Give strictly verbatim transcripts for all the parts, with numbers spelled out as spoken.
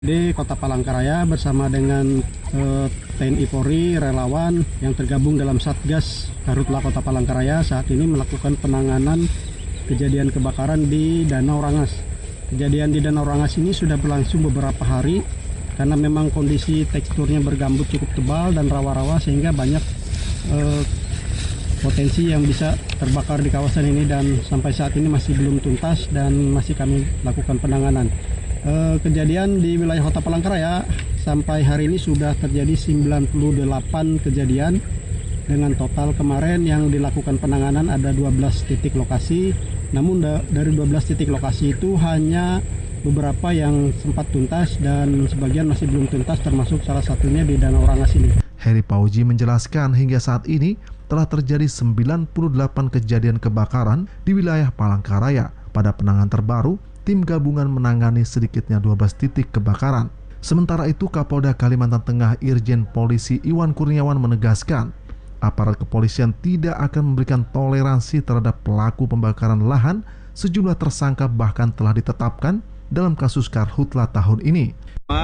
Di Kota Palangkaraya bersama dengan eh, T N I Polri, relawan yang tergabung dalam Satgas Karhutla Kota Palangkaraya saat ini melakukan penanganan kejadian kebakaran di Danau Rangas. Kejadian di Danau Rangas ini sudah berlangsung beberapa hari karena memang kondisi teksturnya bergambut cukup tebal dan rawa-rawa sehingga banyak eh, potensi yang bisa terbakar di kawasan ini, dan sampai saat ini masih belum tuntas dan masih kami lakukan penanganan. Eh, kejadian di wilayah Kota Palangkaraya sampai hari ini sudah terjadi sembilan puluh delapan kejadian dengan total kemarin yang dilakukan penanganan ada dua belas titik lokasi. Namun da dari dua belas titik lokasi itu hanya beberapa yang sempat tuntas dan sebagian masih belum tuntas, termasuk salah satunya di Danau Rangas ini. Heri Pauji menjelaskan hingga saat ini telah terjadi sembilan puluh delapan kejadian kebakaran di wilayah Palangkaraya. Pada penanganan terbaru, tim gabungan menangani sedikitnya dua belas titik kebakaran. Sementara itu, Kapolda Kalimantan Tengah Irjen Polisi Iwan Kurniawan menegaskan, aparat kepolisian tidak akan memberikan toleransi terhadap pelaku pembakaran lahan. Sejumlah tersangka bahkan telah ditetapkan dalam kasus Karhutla tahun ini.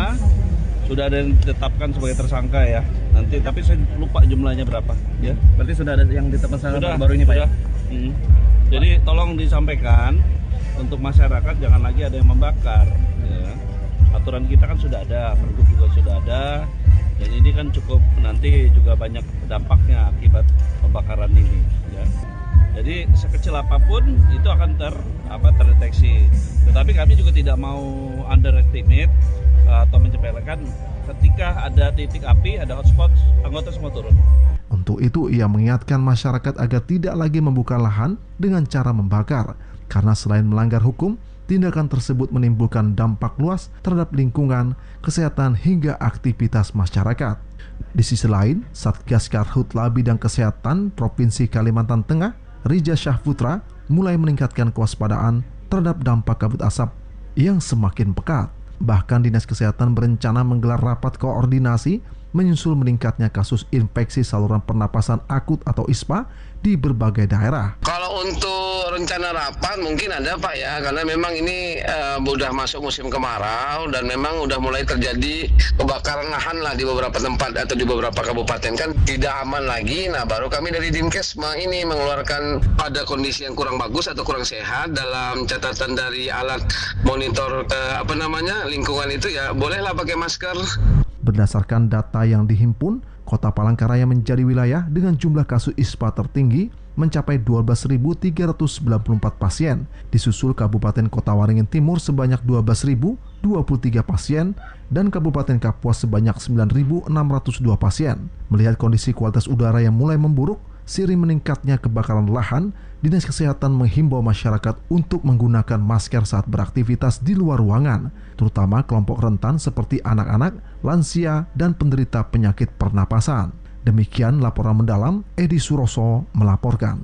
Sudah ada yang ditetapkan sebagai tersangka ya. Nanti tapi saya lupa jumlahnya berapa ya. Berarti sudah ada yang ditetapkan Sudah, baru ini Pak ya? Hmm. Jadi tolong disampaikan untuk masyarakat jangan lagi ada yang membakar ya. Aturan kita kan sudah ada, pergub juga sudah ada. Dan ini kan cukup, nanti juga banyak dampaknya akibat pembakaran ini ya. Jadi sekecil apapun itu akan ter apa terdeteksi. Tetapi kami juga tidak mau underestimate atau menyepelekan. Ketika ada titik api, ada hotspot, anggota semua turun. Untuk itu, ia mengingatkan masyarakat agar tidak lagi membuka lahan dengan cara membakar, karena selain melanggar hukum, tindakan tersebut menimbulkan dampak luas terhadap lingkungan, kesehatan, hingga aktivitas masyarakat. Di sisi lain, Satgas Karhutla Bidang Kesehatan Provinsi Kalimantan Tengah, Rija Syahputra, mulai meningkatkan kewaspadaan terhadap dampak kabut asap yang semakin pekat. Bahkan Dinas Kesehatan berencana menggelar rapat koordinasi menyusul meningkatnya kasus infeksi saluran pernapasan akut atau I S P A di berbagai daerah. Kalau untuk rencana rapat mungkin ada Pak ya, karena memang ini uh, udah masuk musim kemarau dan memang udah mulai terjadi kebakaran lahan lah di beberapa tempat atau di beberapa kabupaten, kan tidak aman lagi. Nah, baru kami dari Dinkes ini mengeluarkan pada kondisi yang kurang bagus atau kurang sehat dalam catatan dari alat monitor uh, apa namanya lingkungan itu ya, bolehlah pakai masker. Berdasarkan data yang dihimpun, Kota Palangkaraya menjadi wilayah dengan jumlah kasus I S P A tertinggi mencapai dua belas ribu tiga ratus sembilan puluh empat pasien. Disusul Kabupaten Kota Waringin Timur sebanyak dua belas ribu dua puluh tiga pasien dan Kabupaten Kapuas sebanyak sembilan ribu enam ratus dua pasien. Melihat kondisi kualitas udara yang mulai memburuk, seiring meningkatnya kebakaran lahan, Dinas Kesehatan menghimbau masyarakat untuk menggunakan masker saat beraktivitas di luar ruangan, terutama kelompok rentan seperti anak-anak, lansia, dan penderita penyakit pernapasan. Demikian laporan mendalam, Edi Suroso melaporkan.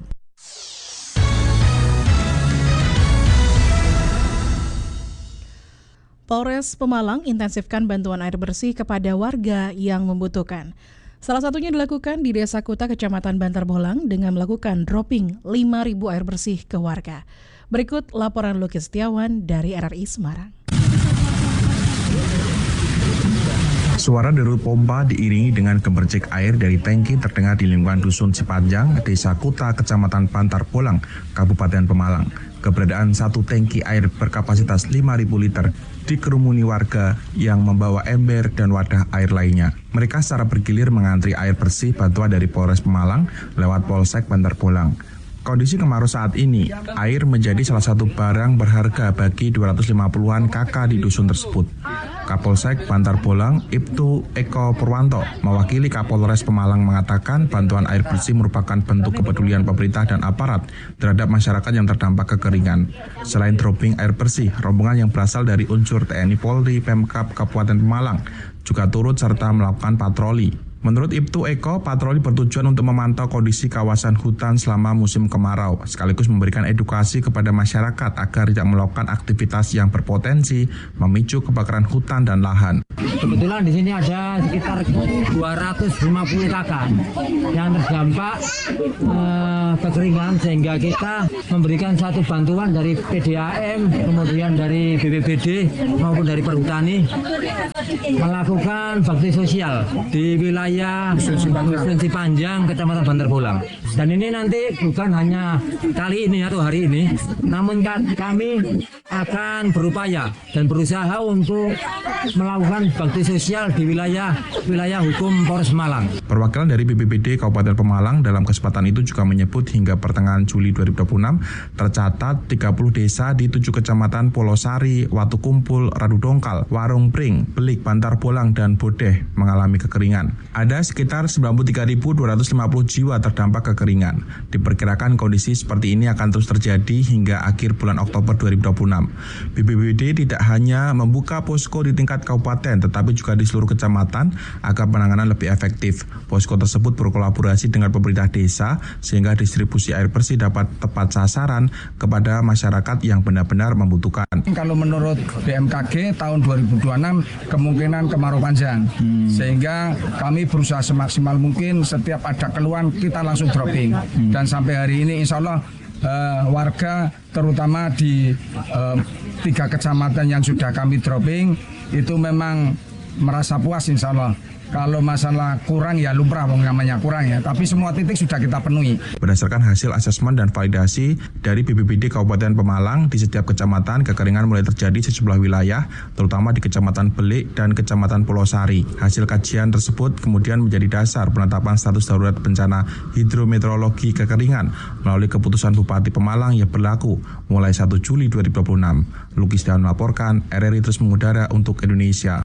Polres Pemalang intensifkan bantuan air bersih kepada warga yang membutuhkan. Salah satunya dilakukan di Desa Kuta, Kecamatan Bantar Bolang dengan melakukan dropping lima ribu air bersih ke warga. Berikut laporan Luki Setiawan dari R R I Semarang. Suara deru pompa diiringi dengan gemercik air dari tangki terdengar di lingkungan Dusun Cipanjang, Desa Kuta, Kecamatan Bantar Bolang, Kabupaten Pemalang. Keberadaan satu tangki air berkapasitas lima ribu liter dikerumuni warga yang membawa ember dan wadah air lainnya. Mereka secara bergilir mengantri air bersih bantuan dari Polres Pemalang lewat Polsek Bantar Bolang. Kondisi kemarau saat ini, air menjadi salah satu barang berharga bagi dua ratus lima puluhan kakak di dusun tersebut. Kapolsek Bantar Bolang, Ibtu Eko Purwanto, mewakili Kapolres Pemalang mengatakan bantuan air bersih merupakan bentuk kepedulian pemerintah dan aparat terhadap masyarakat yang terdampak kekeringan. Selain dropping air bersih, rombongan yang berasal dari unsur T N I Polri, Pemkab Kabupaten Pemalang juga turut serta melakukan patroli. Menurut Ibtu Eko, patroli bertujuan untuk memantau kondisi kawasan hutan selama musim kemarau, sekaligus memberikan edukasi kepada masyarakat agar tidak melakukan aktivitas yang berpotensi memicu kebakaran hutan dan lahan. Kebetulan di sini ada sekitar dua ratus lima puluh kakak yang terdampak eh, kekeringan, sehingga kita memberikan satu bantuan dari P D A M, kemudian dari B P B D maupun dari Perhutani, melakukan bakti sosial di wilayah Dusun Cipanjang, Kecamatan Bantar Bolang. Dan ini nanti bukan hanya kali ini atau hari ini, namun kami akan berupaya dan berusaha untuk melakukan bakti sosial di wilayah wilayah hukum Polres Malang. Perwakilan dari B P B D Kabupaten Pemalang dalam kesempatan itu juga menyebut hingga pertengahan Juli dua ribu dua puluh enam tercatat tiga puluh desa di tujuh kecamatan Polosari, Watu Kumpul, Radu Dongkal, Warung Pring, Belik, Bantar Bolang, dan Bodeh mengalami kekeringan. Ada sekitar sembilan puluh tiga ribu dua ratus lima puluh jiwa terdampak kekeringan. Diperkirakan kondisi seperti ini akan terus terjadi hingga akhir bulan Oktober dua ribu dua puluh enam. B P B D tidak hanya membuka posko di tingkat kabupaten, tetapi juga di seluruh kecamatan agar penanganan lebih efektif. Posko tersebut berkolaborasi dengan pemerintah desa sehingga distribusi air bersih dapat tepat sasaran kepada masyarakat yang benar-benar membutuhkan. Kalau menurut B M K G tahun dua ribu dua puluh enam kemungkinan kemarau panjang, hmm. sehingga kami berusaha semaksimal mungkin setiap ada keluhan kita langsung dropping. Hmm. Dan sampai hari ini insya Allah uh, warga terutama di uh, tiga kecamatan yang sudah kami dropping itu memang merasa puas insya Allah. Kalau masalah kurang ya lumrah, namanya kurang ya. Tapi semua titik sudah kita penuhi. Berdasarkan hasil asesmen dan validasi dari B P B D Kabupaten Pemalang, di setiap kecamatan kekeringan mulai terjadi di sejumlah wilayah, terutama di Kecamatan Belik dan Kecamatan Polosari. Hasil kajian tersebut kemudian menjadi dasar penetapan status darurat bencana hidrometeorologi kekeringan melalui keputusan Bupati Pemalang yang berlaku mulai satu Juli dua ribu dua puluh enam. Lukis Daun melaporkan, R R I terus mengudara untuk Indonesia.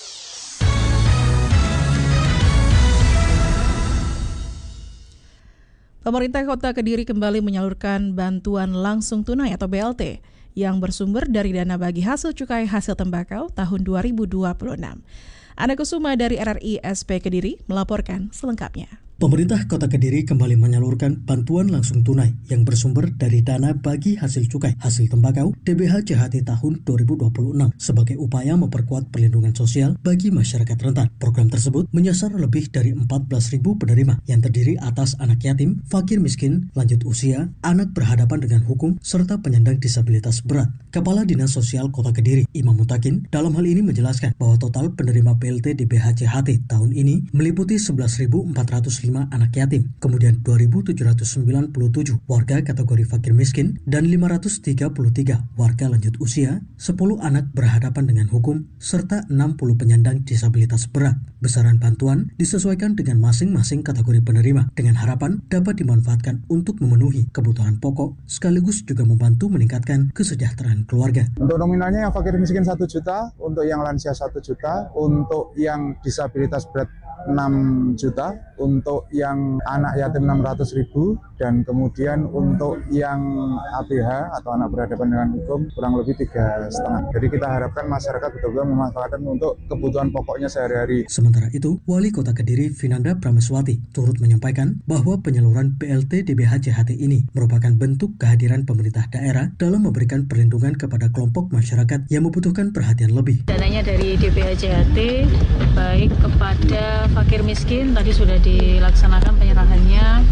Pemerintah Kota Kediri kembali menyalurkan bantuan langsung tunai atau B L T yang bersumber dari dana bagi hasil cukai hasil tembakau tahun dua ribu dua puluh enam. Ana Kusuma dari R R I S P Kediri melaporkan selengkapnya. Pemerintah Kota Kediri kembali menyalurkan bantuan langsung tunai yang bersumber dari dana bagi hasil cukai hasil tembakau D B H C H T tahun dua ribu dua puluh enam sebagai upaya memperkuat perlindungan sosial bagi masyarakat rentan. Program tersebut menyasar lebih dari empat belas ribu penerima yang terdiri atas anak yatim, fakir miskin, lanjut usia, anak berhadapan dengan hukum, serta penyandang disabilitas berat. Kepala Dinas Sosial Kota Kediri, Imam Mutakin, dalam hal ini menjelaskan bahwa total penerima B L T D B H C H T tahun ini meliputi sebelas ribu empat ratus lima anak yatim, kemudian dua ribu tujuh ratus sembilan puluh tujuh warga kategori fakir miskin, dan lima ratus tiga puluh tiga warga lanjut usia, sepuluh anak berhadapan dengan hukum, serta enam puluh penyandang disabilitas berat. Besaran bantuan disesuaikan dengan masing-masing kategori penerima, dengan harapan dapat dimanfaatkan untuk memenuhi kebutuhan pokok, sekaligus juga membantu meningkatkan kesejahteraan keluarga. Untuk nominalnya yang fakir miskin satu juta, untuk yang lansia satu juta, untuk yang disabilitas berat enam juta, untuk yang anak yatim enam ratus ribu, dan kemudian untuk yang A B H atau anak berhadapan dengan hukum kurang lebih tiga setengah. Jadi kita harapkan masyarakat betul-betul memanfaatkan untuk kebutuhan pokoknya sehari-hari. Sementara itu, Wali Kota Kediri Vinanda Prameswati turut menyampaikan bahwa penyaluran B L T D B H C H T ini merupakan bentuk kehadiran pemerintah daerah dalam memberikan perlindungan kepada kelompok masyarakat yang membutuhkan perhatian lebih. Dananya dari D B H C H T baik kepada fakir miskin, tadi sudah dilaksanakan penyerahannya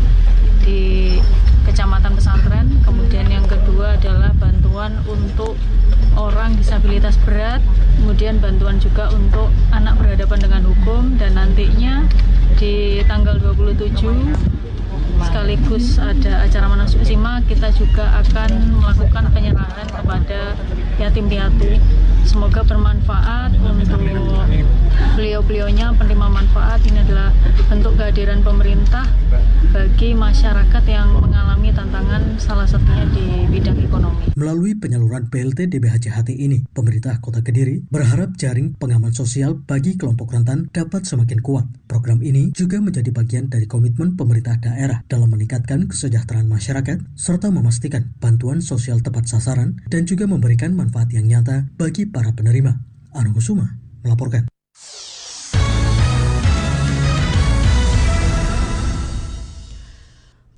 di Kecamatan Pesantren. Kemudian yang kedua adalah bantuan untuk orang disabilitas berat, kemudian bantuan juga untuk anak berhadapan dengan hukum, dan nantinya di tanggal dua puluh tujuh sekaligus ada acara manasik sima, kita juga akan melakukan penyerahan kepada yatim piatu. Semoga bermanfaat untuk beliau-beliaunya, penerima manfaat. Ini adalah bentuk kehadiran pemerintah bagi masyarakat yang mengalami tantangan salah satunya di bidang ekonomi. Melalui penyaluran B L T D B H C H T ini, pemerintah Kota Kediri berharap jaring pengaman sosial bagi kelompok rentan dapat semakin kuat. Program ini juga menjadi bagian dari komitmen pemerintah daerah dalam meningkatkan kesejahteraan masyarakat serta memastikan bantuan sosial tepat sasaran dan juga memberikan manfaat yang nyata bagi para penerima. Ana Kusuma melaporkan.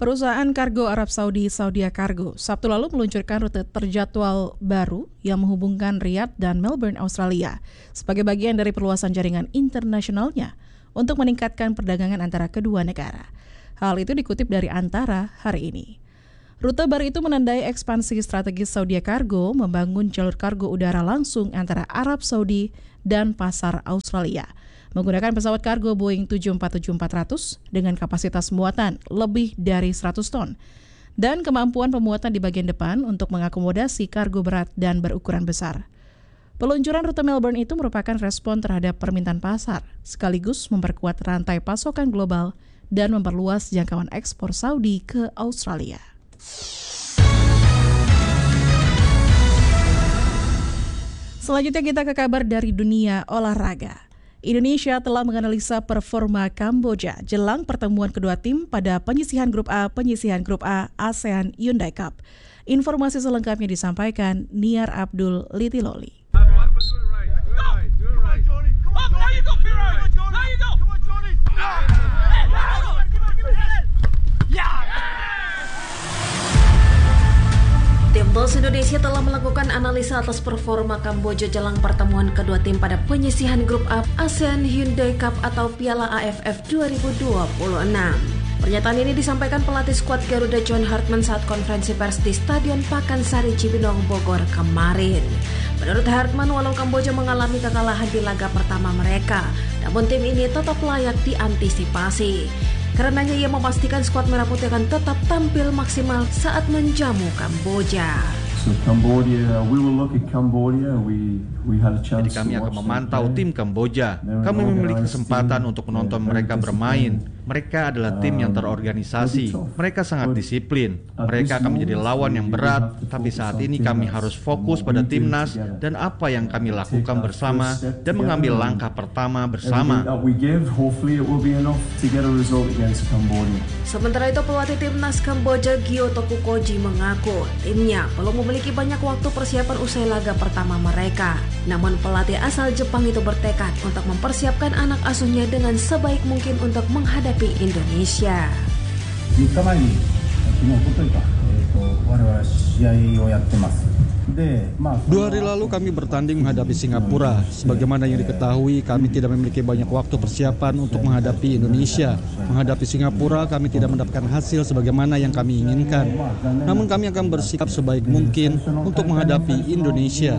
Perusahaan kargo Arab Saudi, Saudia Cargo, Sabtu lalu meluncurkan rute terjadwal baru yang menghubungkan Riyadh dan Melbourne, Australia, sebagai bagian dari perluasan jaringan internasionalnya untuk meningkatkan perdagangan antara kedua negara. Hal itu dikutip dari Antara hari ini. Rute baru itu menandai ekspansi strategis Saudia Cargo membangun jalur kargo udara langsung antara Arab Saudi dan pasar Australia, menggunakan pesawat kargo Boeing tujuh empat tujuh empat ratus dengan kapasitas muatan lebih dari seratus ton dan kemampuan pemuatan di bagian depan untuk mengakomodasi kargo berat dan berukuran besar. Peluncuran rute Melbourne itu merupakan respon terhadap permintaan pasar, sekaligus memperkuat rantai pasokan global dan memperluas jangkauan ekspor Saudi ke Australia. Selanjutnya kita ke kabar dari dunia olahraga. Indonesia telah menganalisa performa Kamboja jelang pertemuan kedua tim pada penyisihan grup A penyisihan grup A ASEAN Hyundai Cup. Informasi selengkapnya disampaikan Niar Abdul Litiloli. Timnas Indonesia telah melakukan analisa atas performa Kamboja jelang pertemuan kedua tim pada penyisihan grup A ASEAN Hyundai Cup atau Piala A F F dua ribu dua puluh enam. Pernyataan ini disampaikan pelatih skuad Garuda John Hartman saat konferensi pers di Stadion Pakansari Cibinong, Bogor kemarin. Menurut Hartman, walau Kamboja mengalami kekalahan di laga pertama mereka, namun tim ini tetap layak diantisipasi. Karenanya ia memastikan skuad Merah Putih akan tetap tampil maksimal saat menjamu Kamboja. So Cambodia, we will look at Cambodia. We we had a chance. Jadi kami akan memantau tim Kamboja. Kami memiliki kesempatan untuk menonton mereka bermain. Mereka adalah tim yang terorganisasi. Mereka sangat disiplin. Mereka akan menjadi lawan yang berat. Tapi saat ini kami harus fokus pada timnas dan apa yang kami lakukan bersama dan mengambil langkah pertama bersama. Sementara itu pelatih timnas Kamboja Gio Tokukoji mengaku timnya belum memiliki banyak waktu persiapan usai laga pertama mereka. Namun pelatih asal Jepang itu bertekad untuk mempersiapkan anak asuhnya dengan sebaik mungkin untuk menghadapi Indonesia. Dua hari lalu kami bertanding menghadapi Singapura. Sebagaimana yang diketahui, kami tidak memiliki banyak waktu persiapan untuk menghadapi Indonesia. Menghadapi Singapura, kami tidak mendapatkan hasil sebagaimana yang kami inginkan. Namun kami akan bersikap sebaik mungkin untuk menghadapi Indonesia.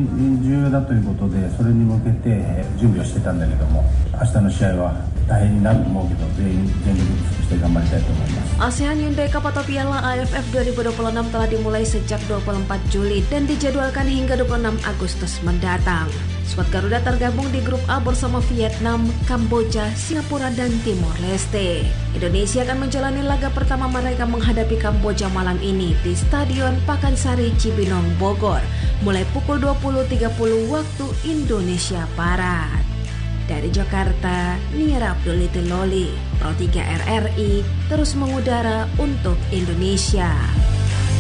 ASEAN Hyundai Cup atau Piala A F F dua ribu dua puluh enam telah dimulai sejak dua puluh empat Juli dan dijadwalkan hingga dua puluh enam Agustus mendatang. Skuad Garuda tergabung di grup A bersama Vietnam, Kamboja, Singapura, dan Timor Leste. Indonesia akan menjalani laga pertama mereka menghadapi Kamboja malam ini di Stadion Pakansari Cibinong, Bogor, mulai pukul dua puluh tiga puluh waktu Indonesia Barat. Dari Jakarta, Niar Abdul Litiloli, Pro tiga R R I, terus mengudara untuk Indonesia.